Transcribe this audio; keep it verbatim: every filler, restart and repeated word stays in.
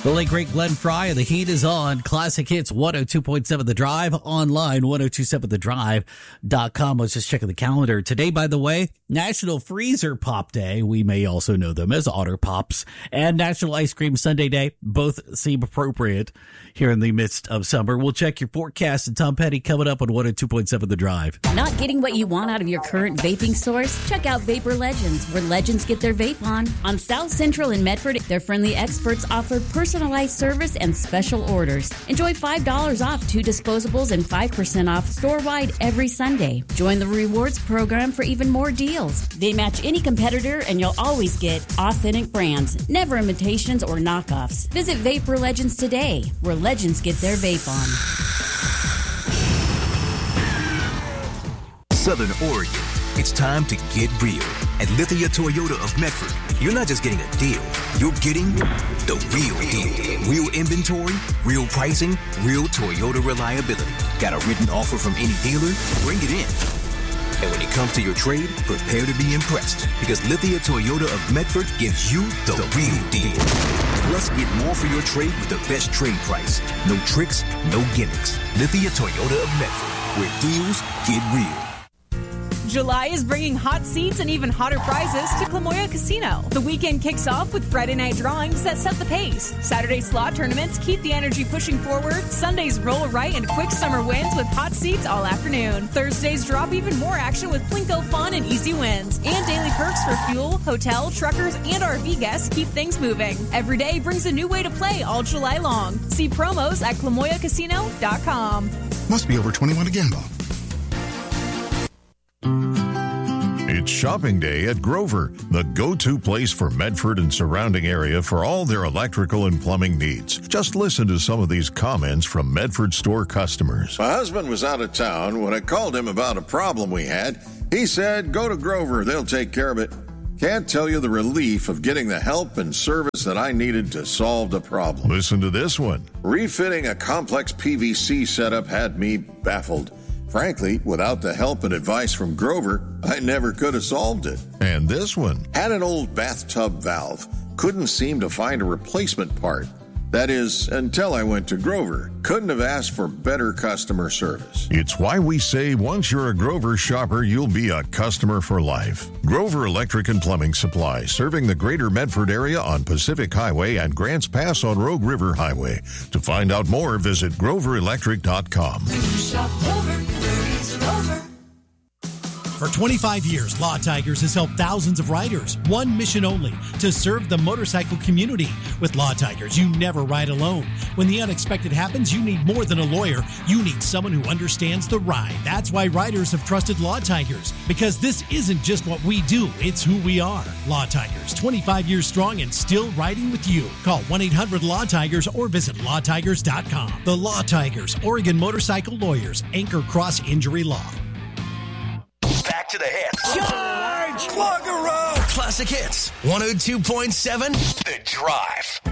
The late great Glenn Fry and the heat is on. Classic Hits one oh two point seven The Drive, online ten twenty-seven the drive dot com. Let's just check the calendar. Today, by the way, National Freezer Pop Day. We may also know them as Otter Pops, and National Ice Cream Sundae Day. Both seem appropriate here in the midst of summer. We'll check your forecast and Tom Petty coming up on ten twenty-seven The Drive. Not getting what you want out of your current vaping source? Check out Vapor Legends, where legends get their vape on. On South Central in Medford, their friendly experts offer personalized service and special orders. Enjoy five dollars off two disposables and five percent off store-wide every Sunday. Join the rewards program for even more deals. They match any competitor and you'll always get authentic brands, never imitations or knockoffs. Visit Vapor Legends today, where legends get their vape on. Southern Oregon, it's time to get real. At Lithia Toyota of Medford, you're not just getting a deal, you're getting the real deal. Real inventory, real pricing, real Toyota reliability. Got a written offer from any dealer? Bring it in. And when it comes to your trade, prepare to be impressed, because Lithia Toyota of Medford gives you the, the real deal. Plus, get more for your trade with the best trade price. No tricks, no gimmicks. Lithia Toyota of Medford, where deals get real. July is bringing hot seats and even hotter prizes to Clamoya Casino. The weekend kicks off with Friday night drawings that set the pace. Saturday slot tournaments keep the energy pushing forward. Sundays roll right and quick summer wins with hot seats all afternoon. Thursdays drop even more action with Plinko fun and easy wins. And daily perks for fuel, hotel, truckers, and R V guests keep things moving. Every day brings a new way to play all July long. See promos at clamoya casino dot com. Must be over twenty-one to gamble. It's shopping day at Grover, the go-to place for Medford and surrounding area for all their electrical and plumbing needs. Just listen to some of these comments from Medford store customers. My husband was out of town. When I called him about a problem we had, he said, go to Grover, they'll take care of it. Can't tell you the relief of getting the help and service that I needed to solve the problem. Listen to this one. Refitting a complex P V C setup had me baffled. Frankly, without the help and advice from Grover, I never could have solved it. And this one. Had an old bathtub valve. Couldn't seem to find a replacement part. That is, until I went to Grover. Couldn't have asked for better customer service. It's why we say once you're a Grover shopper, you'll be a customer for life. Grover Electric and Plumbing Supply, serving the greater Medford area on Pacific Highway and Grants Pass on Rogue River Highway. To find out more, visit grover electric dot com. When you shop Grover, worries are over. For twenty-five years, Law Tigers has helped thousands of riders. One mission only, to serve the motorcycle community. With Law Tigers, you never ride alone. When the unexpected happens, you need more than a lawyer. You need someone who understands the ride. That's why riders have trusted Law Tigers, because this isn't just what we do, it's who we are. Law Tigers, twenty-five years strong and still riding with you. Call one eight hundred law tigers or visit law tigers dot com. The Law Tigers, Oregon Motorcycle Lawyers, Anchor Cross Injury Law. Back to the hits. Charge! Plug her up! Classic Hits one oh two point seven The Drive.